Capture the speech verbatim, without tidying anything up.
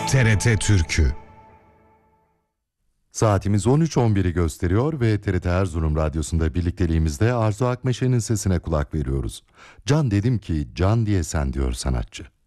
T R T Türkü. Saatimiz on üç on biri gösteriyor ve T R T Erzurum Radyosu'nda birlikteliğimizde Arzu Akmeşe'nin sesine kulak veriyoruz. Can dedim ki can diye sen diyor sanatçı.